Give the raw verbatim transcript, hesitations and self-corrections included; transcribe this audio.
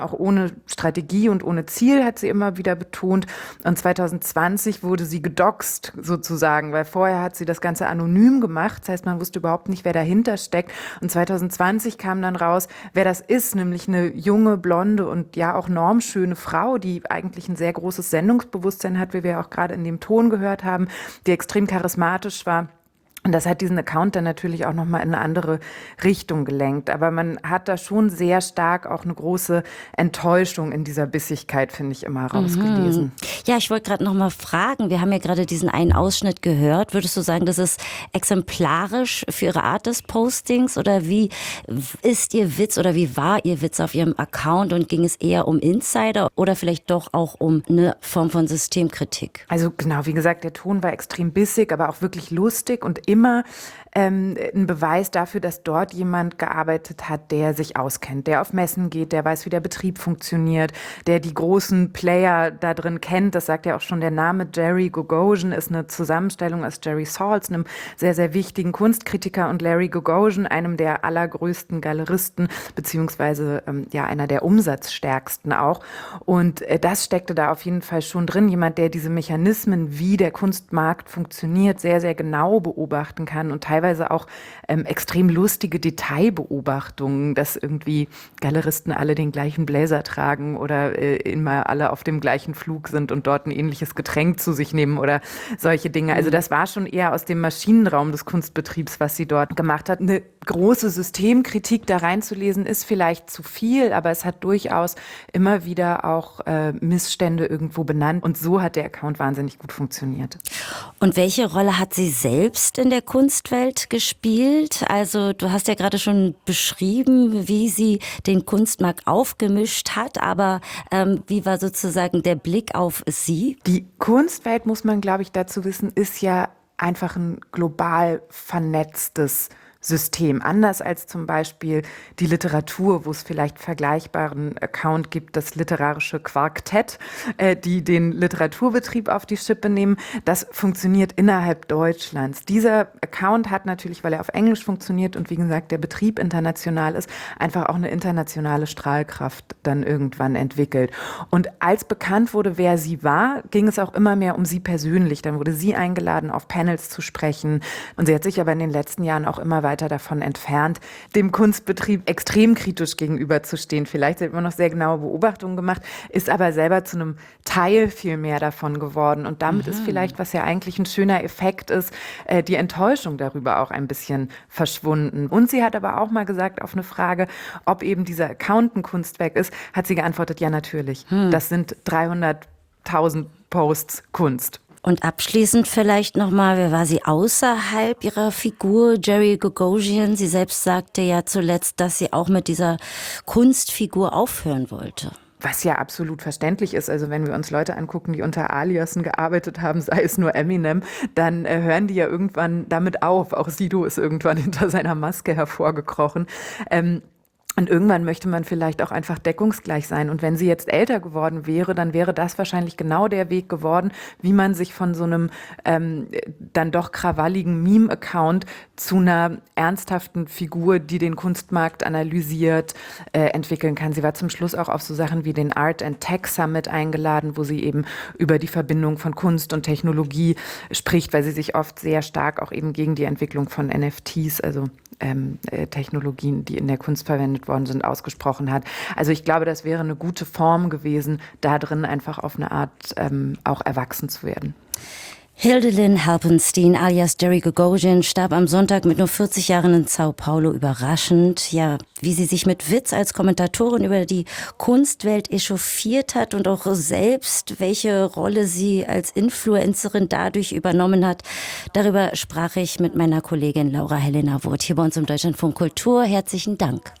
auch ohne Strategie und ohne Ziel, hat sie immer wieder betont. Und zwanzig zwanzig wurde sie gedoxt sozusagen, weil vorher hat sie das Ganze anonym gemacht. Das heißt, man wusste überhaupt nicht, wer dahinter steckt. Und zwanzig zwanzig kam dann raus, wer das ist, nämlich eine junge, blonde und ja auch normschöne Frau, die eigentlich ein sehr großes Sendungsbewusstsein hat, wie wir auch gerade in dem Ton gehört haben, die extrem charismatisch war. Und das hat diesen Account dann natürlich auch nochmal in eine andere Richtung gelenkt. Aber man hat da schon sehr stark auch eine große Enttäuschung in dieser Bissigkeit, finde ich, immer rausgelesen. Mhm. Ja, ich wollte gerade nochmal fragen, wir haben ja gerade diesen einen Ausschnitt gehört. Würdest du sagen, das ist exemplarisch für ihre Art des Postings? Oder wie ist ihr Witz oder wie war ihr Witz auf ihrem Account? Und ging es eher um Insider oder vielleicht doch auch um eine Form von Systemkritik? Also genau, wie gesagt, der Ton war extrem bissig, aber auch wirklich lustig und immer ähm, ein Beweis dafür, dass dort jemand gearbeitet hat, der sich auskennt, der auf Messen geht, der weiß, wie der Betrieb funktioniert, der die großen Player da drin kennt. Das sagt ja auch schon der Name. Jerry Gogosian ist eine Zusammenstellung aus Jerry Saltz, einem sehr, sehr wichtigen Kunstkritiker, und Larry Gogosian, einem der allergrößten Galeristen, beziehungsweise ähm, ja einer der umsatzstärksten auch. Und äh, das steckte da auf jeden Fall schon drin. Jemand, der diese Mechanismen, wie der Kunstmarkt funktioniert, sehr, sehr genau beobachten kann und teilweise auch ähm, extrem lustige Detailbeobachtungen, dass irgendwie Galeristen alle den gleichen Bläser tragen oder äh, immer alle auf dem gleichen Flug sind und dort ein ähnliches Getränk zu sich nehmen oder solche Dinge. Also das war schon eher aus dem Maschinenraum des Kunstbetriebs, was sie dort gemacht hat. Eine große Systemkritik da reinzulesen ist vielleicht zu viel, aber es hat durchaus immer wieder auch äh, Missstände irgendwo benannt, und so hat der Account wahnsinnig gut funktioniert. Und welche Rolle hat sie selbst in der Kunstwelt gespielt? Also du hast ja gerade schon beschrieben, wie sie den Kunstmarkt aufgemischt hat, aber ähm, wie war sozusagen der Blick auf sie? Die Kunstwelt, muss man, glaube ich, dazu wissen, ist ja einfach ein global vernetztes System. Anders als zum Beispiel die Literatur, wo es vielleicht vergleichbaren Account gibt, das literarische Quartett, äh, die den Literaturbetrieb auf die Schippe nehmen. Das funktioniert innerhalb Deutschlands. Dieser Account hat natürlich, weil er auf Englisch funktioniert und wie gesagt der Betrieb international ist, einfach auch eine internationale Strahlkraft dann irgendwann entwickelt. Und als bekannt wurde, wer sie war, ging es auch immer mehr um sie persönlich. Dann wurde sie eingeladen, auf Panels zu sprechen. Und sie hat sich aber in den letzten Jahren auch immer weiter weiter davon entfernt, dem Kunstbetrieb extrem kritisch gegenüberzustehen. Vielleicht hat man noch sehr genaue Beobachtungen gemacht, ist aber selber zu einem Teil viel mehr davon geworden. Und damit mhm. ist vielleicht, was ja eigentlich ein schöner Effekt ist, äh, die Enttäuschung darüber auch ein bisschen verschwunden. Und sie hat aber auch mal gesagt auf eine Frage, ob eben dieser Account ein Kunstwerk ist, hat sie geantwortet, ja natürlich. Hm. Das sind dreihunderttausend Posts Kunst. Und abschließend vielleicht nochmal, wer war sie außerhalb ihrer Figur, Jerry Gogosian? Sie selbst sagte ja zuletzt, dass sie auch mit dieser Kunstfigur aufhören wollte. Was ja absolut verständlich ist. Also wenn wir uns Leute angucken, die unter Aliasen gearbeitet haben, sei es nur Eminem, dann äh, hören die ja irgendwann damit auf. Auch Sido ist irgendwann hinter seiner Maske hervorgekrochen. Ähm, Und irgendwann möchte man vielleicht auch einfach deckungsgleich sein. Und wenn sie jetzt älter geworden wäre, dann wäre das wahrscheinlich genau der Weg geworden, wie man sich von so einem ähm, dann doch krawalligen Meme-Account zu einer ernsthaften Figur, die den Kunstmarkt analysiert, äh, entwickeln kann. Sie war zum Schluss auch auf so Sachen wie den Art and Tech Summit eingeladen, wo sie eben über die Verbindung von Kunst und Technologie spricht, weil sie sich oft sehr stark auch eben gegen die Entwicklung von N F Ts, also ähm, äh, Technologien, die in der Kunst verwendet worden sind, ausgesprochen hat. Also ich glaube, das wäre eine gute Form gewesen, da drin einfach auf eine Art ähm, auch erwachsen zu werden. Hildelyn Halpenstein alias Jerry Gogosian starb am Sonntag mit nur vierzig Jahren in Sao Paulo. Überraschend, ja, wie sie sich mit Witz als Kommentatorin über die Kunstwelt echauffiert hat und auch selbst, welche Rolle sie als Influencerin dadurch übernommen hat. Darüber sprach ich mit meiner Kollegin Laura Helena Wurth hier bei uns im Deutschlandfunk Kultur. Herzlichen Dank.